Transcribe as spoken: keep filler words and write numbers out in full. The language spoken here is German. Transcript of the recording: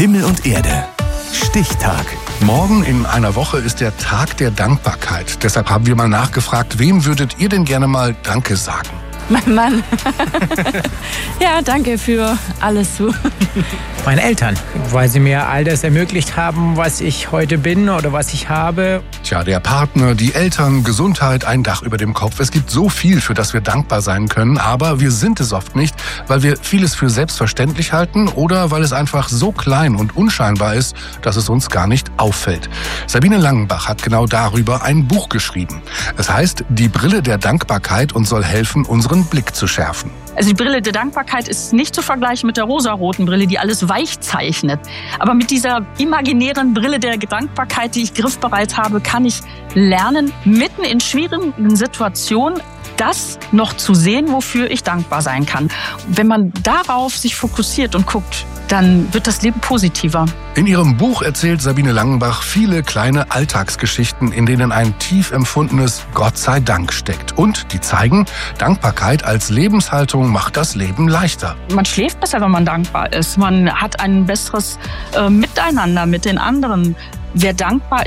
Himmel und Erde. Stichtag. Morgen in einer Woche ist der Tag der Dankbarkeit. Deshalb haben wir mal nachgefragt, wem würdet ihr denn gerne mal Danke sagen? Mein Mann. Ja, danke für alles so. Meine Eltern, weil sie mir all das ermöglicht haben, was ich heute bin oder was ich habe. Tja, der Partner, die Eltern, Gesundheit, ein Dach über dem Kopf. Es gibt so viel, für das wir dankbar sein können, aber wir sind es oft nicht, weil wir vieles für selbstverständlich halten oder weil es einfach so klein und unscheinbar ist, dass es uns gar nicht auffällt. Sabine Langenbach hat genau darüber ein Buch geschrieben. Es heißt Die Brille der Dankbarkeit und soll helfen, unseren Blick zu schärfen. Also die Brille der Dankbarkeit ist nicht zu vergleichen mit der rosaroten Brille, die alles weich zeichnet. Aber mit dieser imaginären Brille der Dankbarkeit, die ich griffbereit habe, kann ich lernen, mitten in schwierigen Situationen das noch zu sehen, wofür ich dankbar sein kann. Wenn man darauf sich fokussiert und guckt, dann wird das Leben positiver. In ihrem Buch erzählt Sabine Langenbach viele kleine Alltagsgeschichten, in denen ein tief empfundenes Gott sei Dank steckt. Und die zeigen, Dankbarkeit als Lebenshaltung macht das Leben leichter. Man schläft besser, wenn man dankbar ist. Man hat ein besseres äh, Miteinander mit den anderen. Wer dankbar